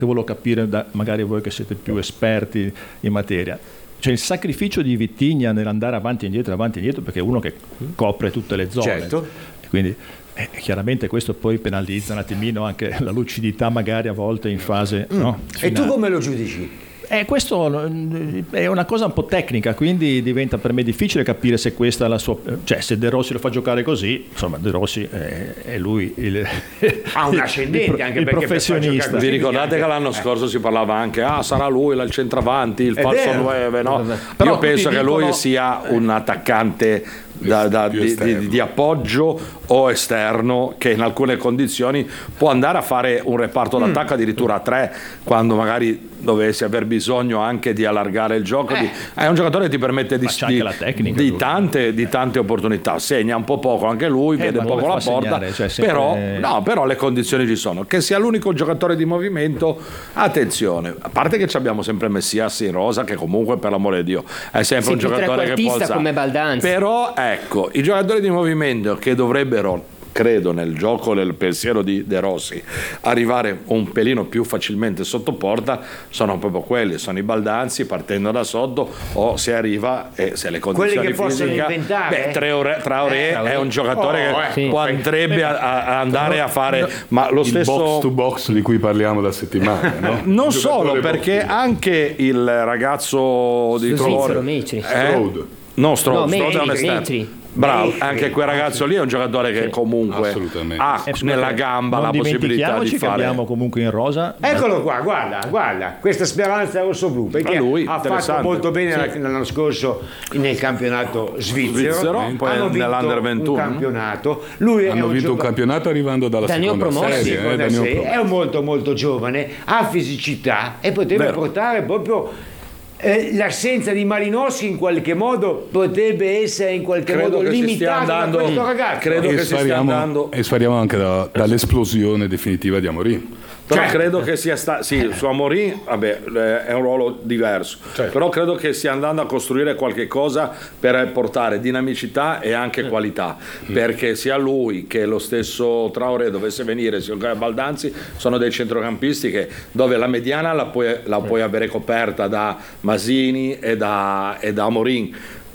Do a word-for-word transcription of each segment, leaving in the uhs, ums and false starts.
che volevo capire da magari voi che siete più esperti in materia. Cioè il sacrificio di Vitigna nell'andare avanti e indietro, avanti e indietro, perché è uno che copre tutte le zone. Certo. E quindi eh, chiaramente questo poi penalizza un attimino anche la lucidità magari a volte in fase mm. no, E tu come lo giudici? Eh, questo è una cosa un po' tecnica, quindi diventa per me difficile capire se questa è la sua, cioè se De Rossi lo fa giocare così, insomma De Rossi è, è lui il, ha un ascendente il, anche il perché professionista. Vi ricordate che l'anno scorso eh. si parlava anche ah sarà lui il centravanti, il è falso nueve, no? Però io penso che dicono... lui sia un attaccante da, da, di, di, di appoggio o esterno che in alcune condizioni può andare a fare un reparto d'attacco addirittura a tre quando magari dovessi aver bisogno anche di allargare il gioco. Eh. Di, è un giocatore che ti permette di, di, la tecnica, di, tante, di tante opportunità, segna un po' poco anche lui, eh, vede poco la porta, segnare, cioè sempre... però, no, però le condizioni ci sono. Che sia l'unico giocatore di movimento, attenzione, a parte che abbiamo sempre Messias in rosa che comunque per l'amore di Dio è sempre sì, un giocatore che può alzare, come Baldanzi. Però ecco, i giocatori di movimento che dovrebbero, credo nel gioco del pensiero di De Rossi, arrivare un pelino più facilmente sotto porta sono proprio quelli, sono i Baldanzi partendo da sotto, o se arriva e se le condizioni fisiche, beh, Traoré, Traoré eh, è un giocatore oh, che eh, potrebbe sì. a, a andare a fare ma lo il stesso box to box di cui parliamo da settimane, no? Non solo, perché box. Anche il ragazzo di Svizzero, eh, no, Strode, no, Strode è un esterno. Bravo, anche quel ragazzo lì è un giocatore che comunque ha nella gamba la possibilità di fare. Che abbiamo comunque in rosa. Eccolo qua, guarda, guarda, questa speranza rosso-blu, perché lui, ha fatto molto bene sì. l'anno scorso nel campionato svizzero, svizzero poi hanno nell'Under ventuno. Un campionato. Lui hanno è un vinto gio- un campionato arrivando dalla Daniel seconda Promossi, serie, seconda eh, serie. È molto molto giovane, ha fisicità e potrebbe Vero. portare proprio Eh, l'assenza di Malinowski in qualche modo potrebbe essere in qualche credo modo limitata andando, da questo ragazzo. Credo e che si stia andando e spariamo anche da, dall'esplosione definitiva di Amorim. Però certo. credo che sia sta- sì, su Amorim vabbè, è un ruolo diverso, certo. però credo che stia andando a costruire qualche cosa per portare dinamicità e anche qualità, mm. perché sia lui che lo stesso Traoré dovesse venire, sia Baldanzi, sono dei centrocampisti che dove la mediana la puoi, la puoi avere coperta da Masini e da, e da Amorim.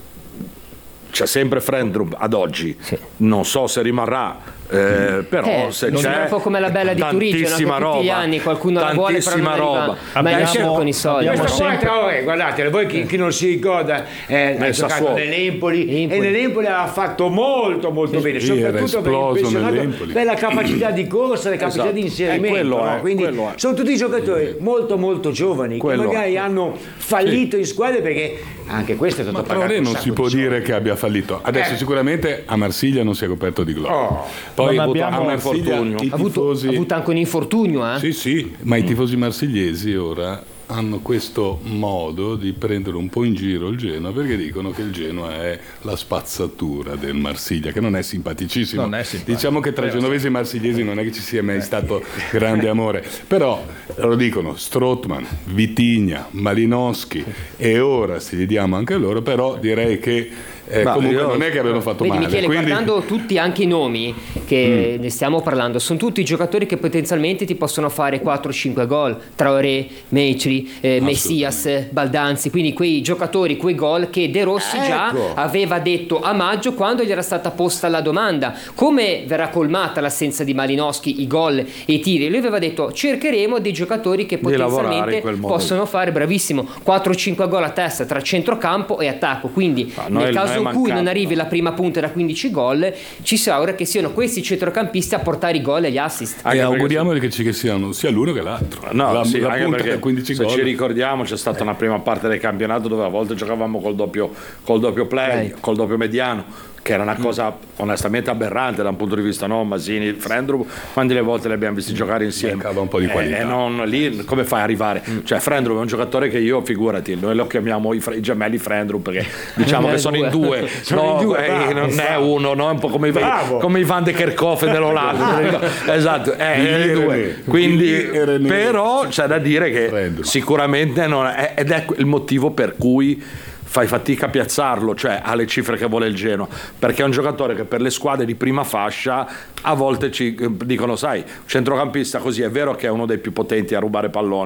C'è sempre Frendrup ad oggi, sì. non so se rimarrà. Eh, però eh, se non c'è è un po' come la bella di Turigio, no? Che tutti gli anni qualcuno la vuole però non roba. Ma è certo con i soldi. Questo qua è Traoré, guardate, voi chi, chi non si ricorda eh, ha giocato nell'Empoli e nell'Empoli ha fatto molto molto sì, bene, soprattutto per impressionato per la capacità di corsa, la capacità esatto. di inserimento, no? è, quindi è. sono tutti giocatori molto molto giovani quello che magari è. hanno fallito sì. in squadre, perché anche questo è stato ma Traoré non si può dire che abbia fallito adesso eh. sicuramente a Marsiglia non si è coperto di gloria oh. poi ha avuto un infortunio ha avuto, ha avuto anche un infortunio eh? sì sì ma i tifosi marsigliesi ora hanno questo modo di prendere un po' in giro il Genoa, perché dicono che il Genoa è la spazzatura del Marsiglia, che non è simpaticissimo, non è simpatico. Diciamo che tra genovesi e marsigliesi non è che ci sia mai stato grande amore, però lo dicono Strootman, Vitigna, Malinowski e ora se gli diamo anche loro, però direi che Eh, comunque io, non è che abbiano fatto vedi, male. Michele, quindi... guardando tutti anche i nomi che mm. ne stiamo parlando, sono tutti giocatori che potenzialmente ti possono fare quattro cinque gol. Traoré, Meitri, eh, Messias, Baldanzi, quindi quei giocatori, quei gol che De Rossi ecco. già aveva detto a maggio quando gli era stata posta la domanda come verrà colmata l'assenza di Malinowski, i gol e i tiri. Lui aveva detto cercheremo dei giocatori che potenzialmente possono fare, bravissimo, quattro cinque gol a testa tra centrocampo e attacco, quindi ah, nel caso in cui non arrivi la prima punta da quindici gol ci si augura che siano questi centrocampisti a portare i gol e gli assist. E auguriamoli che ci che siano sia l'uno che l'altro. No, la, sì, la anche punta perché quindici se gol. ci ricordiamo c'è stata una prima parte del campionato dove a volte giocavamo col doppio, col doppio play, col doppio mediano, che era una cosa onestamente aberrante da un punto di vista, no? Masini, Frendrup, quante le volte li abbiamo visti giocare insieme, mancava un po' di qualità e eh, non lì come fai a arrivare? Mm. Cioè Frendrup è un giocatore che io, figurati, noi lo chiamiamo i, i gemelli Frendrup perché diciamo che sono in due, sono no, in due eh, bravo, non bravo. è uno, no? È un po' come i, come i Van de Kerkhoff dell'Olanda. Esatto, è, è due. Quindi però c'è da dire che Frendrup. Sicuramente non è, ed è il motivo per cui fai fatica a piazzarlo, cioè alle cifre che vuole il Genoa, perché è un giocatore che per le squadre di prima fascia a volte ci dicono, sai, centrocampista così, è vero che è uno dei più potenti a rubare palloni,